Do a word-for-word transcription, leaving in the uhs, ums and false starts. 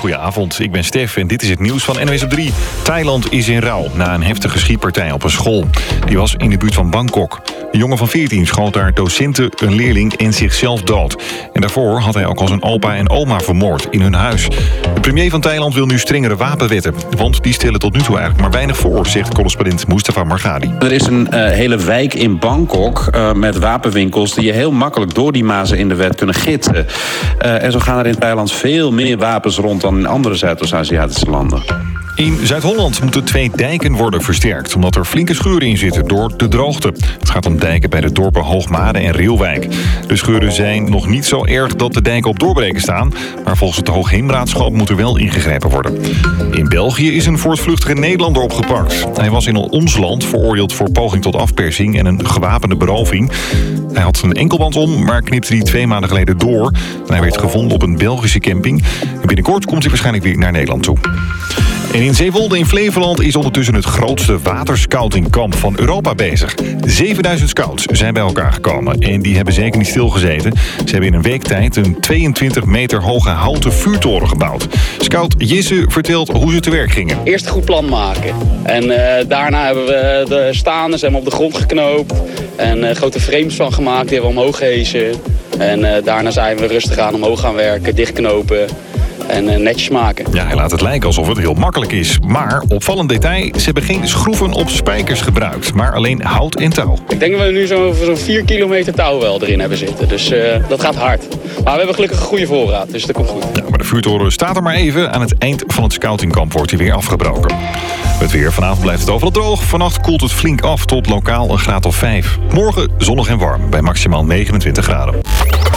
goedenavond. Ik ben Stef en dit is het nieuws van N O S op drie. Thailand is in rouw na een heftige schietpartij op een school. Die was in de buurt van Bangkok. Een jongen van veertien schoot daar docenten, een leerling en zichzelf dood. En daarvoor had hij ook al zijn opa en oma vermoord in hun huis. De premier van Thailand wil nu strengere wapenwetten. Want die stellen tot nu toe eigenlijk maar weinig voor, zegt correspondent Mustafa Margadi. Er is een uh, hele wijk in Bangkok uh, met wapenwinkels die je heel makkelijk door die mazen in de wet kunnen gidsen. Uh, en zo gaan er in Thailand veel meer wapens rond dan in andere Zuidoost-Aziatische landen. In Zuid-Holland moeten twee dijken worden versterkt, omdat er flinke scheuren in zitten door de droogte. Het gaat om dijken bij de dorpen Hoogmade en Reelwijk. De scheuren zijn nog niet zo erg dat de dijken op doorbreken staan, maar volgens het Hoogheemraadschap moet er wel ingegrepen worden. In België is een voortvluchtige Nederlander opgepakt. Hij was in ons land veroordeeld voor poging tot afpersing en een gewapende beroving. Hij had een enkelband om, maar knipte die twee maanden geleden door. Hij werd gevonden op een Belgische camping. En binnenkort komt hij waarschijnlijk weer naar Nederland toe. En in Zeewolde in Flevoland is ondertussen het grootste waterscoutingkamp van Europa bezig. zevenduizend scouts zijn bij elkaar gekomen en die hebben zeker niet stilgezeten. Ze hebben in een week tijd een tweeëntwintig meter hoge houten vuurtoren gebouwd. Scout Jisse vertelt hoe ze te werk gingen. Eerst een goed plan maken. En uh, daarna hebben we de staanders hebben op de grond geknoopt. En uh, grote frames van gemaakt, die hebben we omhoog gehezen. En uh, daarna zijn we rustig aan omhoog gaan werken, dichtknopen. En uh, netjes maken. Ja, hij laat het lijken alsof het heel makkelijk is. Maar, opvallend detail, ze hebben geen schroeven of spijkers gebruikt. Maar alleen hout en touw. Ik denk dat we nu zo'n zo vier kilometer touw wel erin hebben zitten. Dus uh, dat gaat hard. Maar we hebben gelukkig een goede voorraad, dus dat komt goed. Ja, maar de vuurtoren staat er maar even. Aan het eind van het scoutingkamp wordt hij weer afgebroken. Het weer. Vanavond blijft het overal droog. Vannacht koelt het flink af tot lokaal een graad of vijf. Morgen zonnig en warm bij maximaal negenentwintig graden.